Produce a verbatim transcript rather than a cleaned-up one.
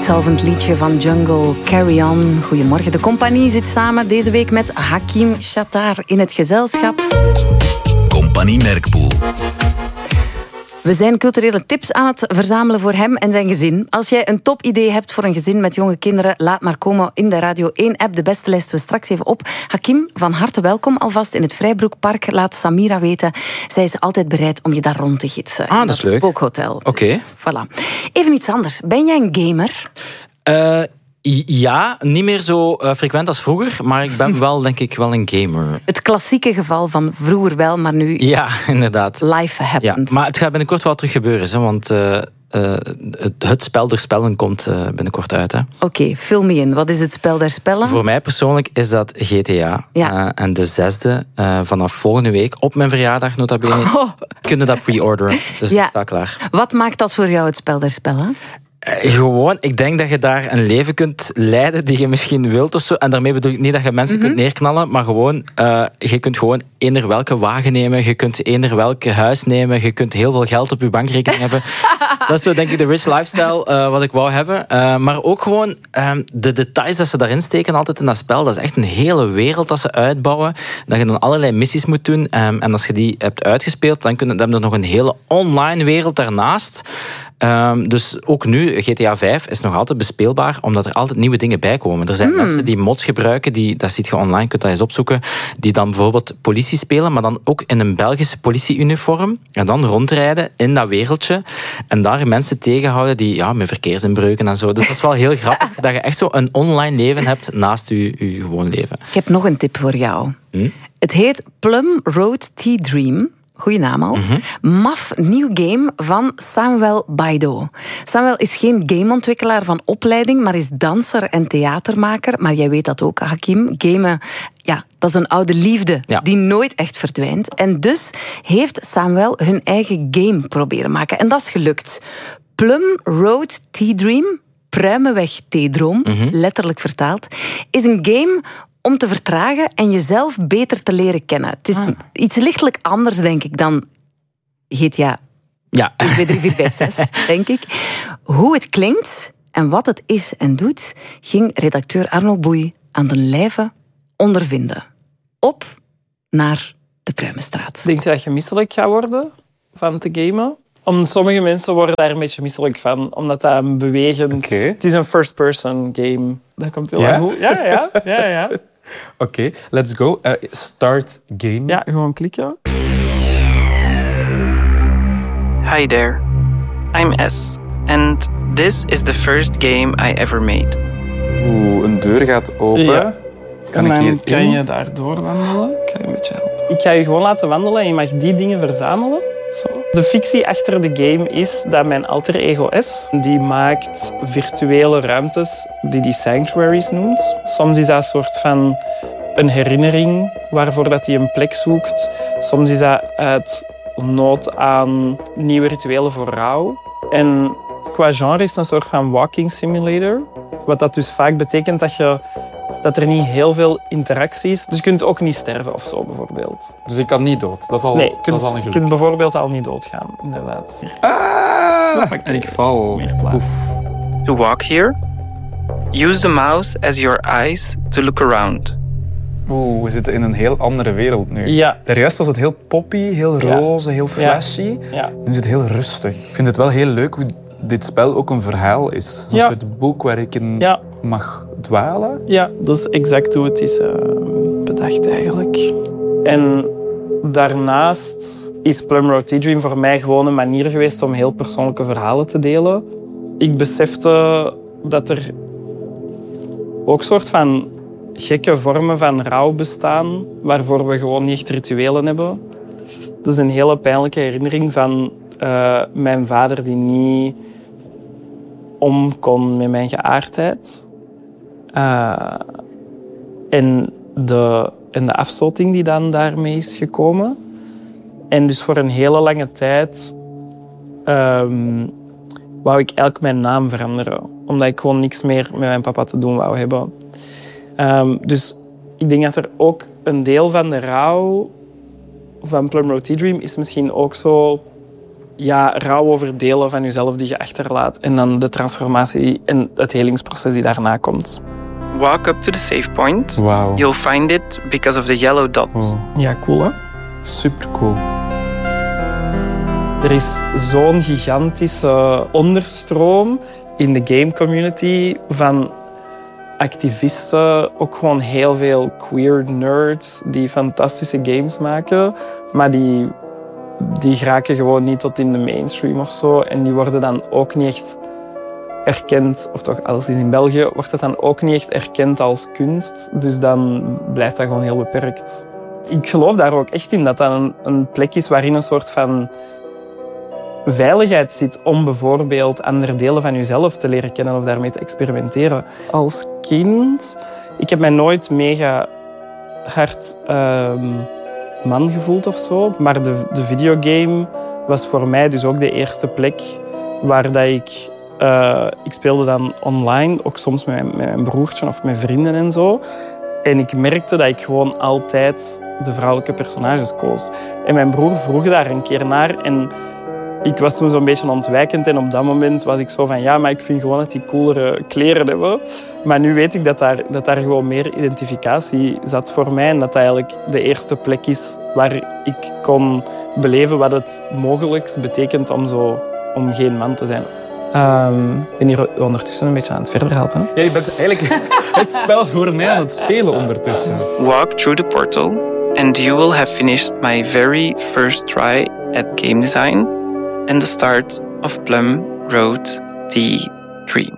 Solvent liedje van Jungle, Carry On. Goedemorgen, de compagnie zit samen deze week met Hakim Shatar in het gezelschap. Compagnie Merkpoel. We zijn culturele tips aan het verzamelen voor hem en zijn gezin. Als jij een topidee hebt voor een gezin met jonge kinderen, laat maar komen in de Radio één-app. De beste lijsten we straks even op. Hakim, van harte welkom alvast in het Vrijbroekpark. Laat Samira weten. Zij is altijd bereid om je daar rond te gidsen. Ah, dat is leuk. Spookhotel. Oké. Okay. Dus, voilà. Even iets anders. Ben jij een gamer? Uh, ja, niet meer zo uh, frequent als vroeger, maar ik ben wel, denk ik, wel een gamer. Het klassieke geval van vroeger wel, maar nu... Ja, inderdaad. Life happens. Ja, maar het gaat binnenkort wel terug gebeuren, hè, want uh, uh, het, het spel der spellen komt uh, binnenkort uit. Oké, okay, vul me in. Wat is het spel der spellen? Voor mij persoonlijk is dat G T A. Ja. Uh, en de zesde, uh, vanaf volgende week, op mijn verjaardag nota bene, oh. kunnen dat pre-orderen. Dus ja. Ik sta klaar. Wat maakt dat voor jou het spel der spellen? Uh, gewoon, ik denk dat je daar een leven kunt leiden die je misschien wilt of zo. En daarmee bedoel ik niet dat je mensen mm-hmm. kunt neerknallen, maar gewoon, uh, je kunt gewoon eender welke wagen nemen, je kunt eender welke huis nemen, je kunt heel veel geld op je bankrekening hebben. Dat is zo, denk ik, de rich lifestyle uh, wat ik wou hebben. Uh, maar ook gewoon um, de details dat ze daarin steken altijd in dat spel. Dat is echt een hele wereld dat ze uitbouwen. Dat je dan allerlei missies moet doen. Um, en als je die hebt uitgespeeld, dan kun je, dan heb je nog een hele online wereld daarnaast. Um, dus ook nu, G T A vijf is nog altijd bespeelbaar, omdat er altijd nieuwe dingen bij komen. Er zijn mm. mensen die mods gebruiken, die, dat ziet je online, kunt dat eens opzoeken, die dan bijvoorbeeld politie spelen, maar dan ook in een Belgische politieuniform, en dan rondrijden in dat wereldje, en daar mensen tegenhouden die, ja, met verkeersinbreuken en zo. Dus dat is wel heel grappig, dat je echt zo een online leven hebt naast je, je gewoon leven. Ik heb nog een tip voor jou. Hm? Het heet Plum Road Tea Dream. Goeie naam al. Mm-hmm. Maf nieuw game van Samuel Baido. Samuel is geen gameontwikkelaar van opleiding, maar is danser en theatermaker. Maar jij weet dat ook, Hakim. Gamen, ja, dat is een oude liefde ja. die nooit echt verdwijnt. En dus heeft Samuel hun eigen game proberen maken. En dat is gelukt. Plum Road Tea Dream, Pruimenweg Theedroom, mm-hmm. letterlijk vertaald, is een game om te vertragen en jezelf beter te leren kennen. Het is ah. iets lichtelijk anders, denk ik, dan G T A ja. één, twee, drie, vier, vijf, zes, denk ik. Hoe het klinkt en wat het is en doet, ging redacteur Arno Boei aan de lijve ondervinden. Op naar de Pruimenstraat. Denk je dat je misselijk gaat worden van te gamen? Om sommige mensen worden daar een beetje misselijk van, omdat dat een bewegend... Okay. Het is een first-person game. Dat komt heel ja? goed. Ja, ja, ja, ja. Oké, okay, let's go. Uh, start game. Ja, gewoon klikken. Hi there. I'm S. And this is the first game I ever made. Oeh, een deur gaat open. Ja. Kan en dan ik hier kan in? je daar doorwandelen. Ik ga je een beetje helpen. Ik ga je gewoon laten wandelen en je mag die dingen verzamelen. Zo. De fictie achter de game is dat mijn alter ego S, die maakt virtuele ruimtes die die sanctuaries noemt. Soms is dat een soort van een herinnering waarvoor dat hij een plek zoekt. Soms is dat uit nood aan nieuwe rituelen voor rouw. En qua genre is het een soort van walking simulator. Wat dat dus vaak betekent dat je dat er niet heel veel interactie is. Dus je kunt ook niet sterven of zo, bijvoorbeeld. Dus ik kan niet dood? Dat is al, nee, je kunt, dat is al een geluk. Je kunt bijvoorbeeld al niet doodgaan, inderdaad. Ah, en ik val. Oef. To walk here, use the mouse as your eyes to look around. Oeh, we zitten in een heel andere wereld nu. Ja. Daarjuist was het heel poppy, heel roze, ja. heel flashy. Ja. Nu is het heel rustig. Ik vind het wel heel leuk hoe dit spel ook een verhaal is. Een ja. soort boek waar ik in ja. mag dwalen. Ja, dat is exact hoe het is uh, bedacht eigenlijk. En daarnaast is Plum Road Tea Dream voor mij gewoon een manier geweest om heel persoonlijke verhalen te delen. Ik besefte dat er ook soort van gekke vormen van rouw bestaan, waarvoor we gewoon niet echt rituelen hebben. Dat is een hele pijnlijke herinnering van uh, mijn vader die niet om kon met mijn geaardheid. Uh, en, de, en de afstoting die dan daarmee is gekomen. En dus voor een hele lange tijd um, wou ik elk mijn naam veranderen. Omdat ik gewoon niks meer met mijn papa te doen wou hebben. Um, dus ik denk dat er ook een deel van de rouw van Plum Road Tea Dream is misschien ook zo ja, rouw over delen van jezelf die je achterlaat. En dan de transformatie en het helingsproces die daarna komt. Walk up to the save point. Wauw. You'll find it because of the yellow dot. Wow. Ja, cool hè? Super cool. Er is zo'n gigantische onderstroom in de game community van activisten, ook gewoon heel veel queer nerds die fantastische games maken, maar die, die geraken gewoon niet tot in de mainstream of zo. En die worden dan ook niet echt erkend, of toch alles is in België, wordt dat dan ook niet echt erkend als kunst. Dus dan blijft dat gewoon heel beperkt. Ik geloof daar ook echt in dat dat een, een plek is waarin een soort van veiligheid zit om bijvoorbeeld andere delen van jezelf te leren kennen of daarmee te experimenteren. Als kind, ik heb mij nooit mega hard um, man gevoeld of zo, maar de, de videogame was voor mij dus ook de eerste plek waar dat ik... Uh, ik speelde dan online, ook soms met mijn, met mijn broertje of met vrienden en zo. En ik merkte dat ik gewoon altijd de vrouwelijke personages koos. En mijn broer vroeg daar een keer naar en ik was toen zo'n beetje ontwijkend. En op dat moment was ik zo van, ja, maar ik vind gewoon dat die coolere kleren hebben. Maar nu weet ik dat daar, dat daar gewoon meer identificatie zat voor mij. En dat dat eigenlijk de eerste plek is waar ik kon beleven wat het mogelijk betekent om, zo, om geen man te zijn. Um, ik ben hier ondertussen een beetje aan het verder helpen. Ja, je bent eigenlijk het spel voor mij aan het spelen ondertussen. Walk through the portal and you will have finished my very first try at game design and the start of Plum Road T Dream.